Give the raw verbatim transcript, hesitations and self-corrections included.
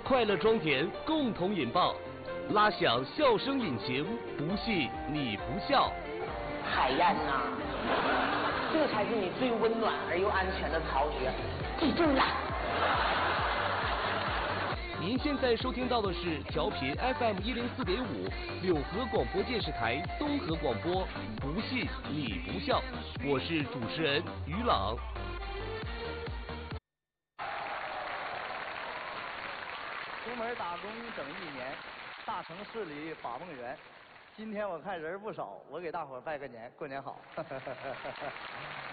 快乐装填，共同引爆，拉响笑声引擎，不信你不笑。 海燕呐、啊，这才是你最温暖而又安全的巢穴，记住了。 您现在收听到的是调频 F M 一零四点五，柳河广播电视台东河广播，不信你不笑，我是主持人于朗。 出门打工整一年，大城市里把梦圆。今天我看人不少，我给大伙儿拜个年，过年好。